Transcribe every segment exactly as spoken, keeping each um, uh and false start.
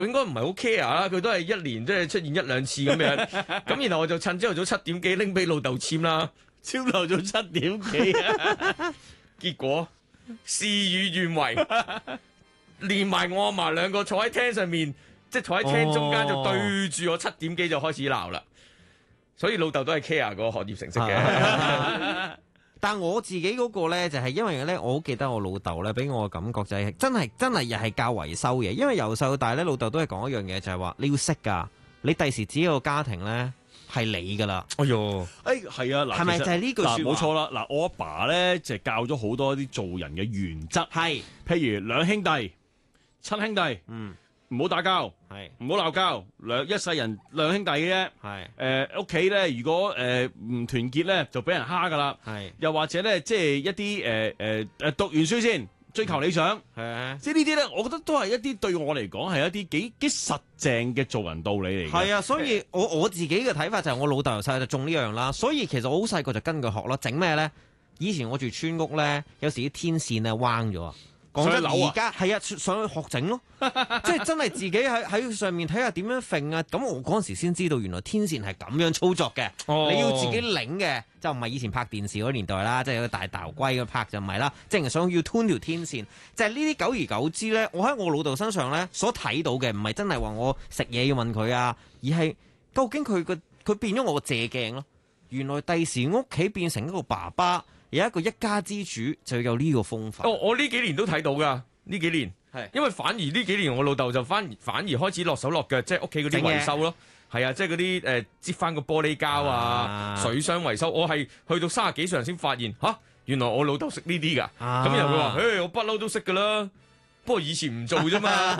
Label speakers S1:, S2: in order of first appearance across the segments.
S1: 應該唔係好 care 啦，佢都係一年即係出現一兩次咁樣。咁然後我就趁朝頭早七點幾拎俾老豆簽啦，
S2: 朝頭早七點幾啊，
S1: 結果事與願違，連埋我阿嫲兩個坐喺廳上面，即係坐喺廳中間就對住我七點幾就開始鬧啦。所以老豆都係 care 個學業成績嘅。
S3: 但我自己嗰個咧，就係因為咧，我好記得我老豆咧，俾我嘅感覺就係真係真係又係教維修嘢。因為由細到大咧，老豆都係講一樣嘢，就係話你要識㗎，你第時自己個家庭咧係你㗎啦。
S1: 哎呦，
S2: 誒係啊，嗱，
S3: 係咪就係呢句説話？
S2: 嗱，冇錯啦。嗱，我阿爸咧就教咗好多啲做人嘅原則，
S3: 係，
S2: 譬如兩兄弟、親兄弟，
S3: 嗯，
S2: 唔好打交，
S3: 係
S2: 唔好鬧交，兩一世人兩兄弟嘅啫。
S3: 係
S2: 誒屋企咧，如果誒唔團結咧，就俾人蝦㗎啦。
S3: 係
S2: 又或者咧，即係一啲誒誒誒讀完書先追求理想，
S3: 係啊。
S2: 即係呢啲咧，我覺得都係一啲對我嚟講係一啲幾幾實正嘅做人道理嚟嘅。
S3: 係啊，所以我我自己嘅睇法就係我老豆由細就種呢樣啦，所以其實我好細個就跟佢學咯。整咩咧？以前我住村屋咧，有時啲天線啊彎咗啊。講真，而家係啊，上去學整咯，即係真係自己喺喺上面睇下點樣揈啊！咁我嗰陣時先知道，原來天線係咁樣操作嘅。
S1: 哦、
S3: 你要自己擰嘅，就唔係以前拍電視嗰年代啦，即係有個大頭龜咁拍就唔係啦，即係想要 tune 條天線。就係呢啲久而久之咧，我喺我老豆身上咧所睇到嘅，唔係真係話我食嘢要問佢啊，而係究竟佢個佢變咗我個借鏡咯。原來第時屋企變成一個爸爸。有一個一家之主就有呢個風範。
S1: 哦，我呢幾年都睇到噶，呢幾年
S3: 係
S1: 因為反而呢幾年我老豆就反反而開始落手落腳，即係屋企嗰啲維修咯。係啊，即係嗰啲誒接翻個玻璃膠啊、
S3: 啊
S1: 水箱維修。我係去到三十幾歲人先發現，吓、啊、原來我老豆識呢啲噶。咁、啊、然後佢話：，誒，我不嬲都識噶啦，不過以前唔做啫嘛。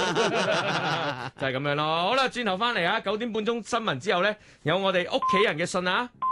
S1: 就係咁樣咯。好啦，轉頭翻嚟啊，九點半鐘新聞之後咧，有我哋屋企人嘅信啊。